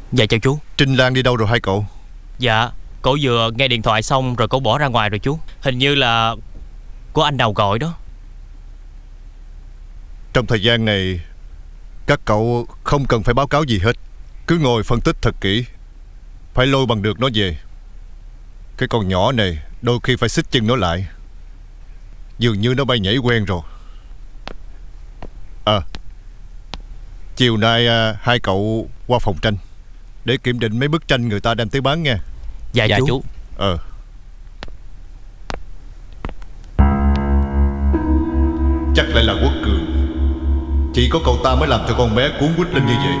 Dạ chào chú. Trinh Lan đi đâu rồi hai cậu? Dạ, cổ vừa nghe điện thoại xong rồi cổ bỏ ra ngoài rồi chú. Hình như là của anh Đào gọi đó. Trong thời gian này các cậu không cần phải báo cáo gì hết. Cứ ngồi phân tích thật kỹ. Phải lôi bằng được nó về. Cái con nhỏ này đôi khi phải xích chân nó lại. Dường như nó bay nhảy quen rồi. Chiều nay hai cậu qua phòng tranh để kiểm định mấy bức tranh người ta đem tới bán nha. Dạ chú. Chắc lại là Quốc Cường. Chỉ có cậu ta mới làm cho con bé cuốn quýt lên như vậy.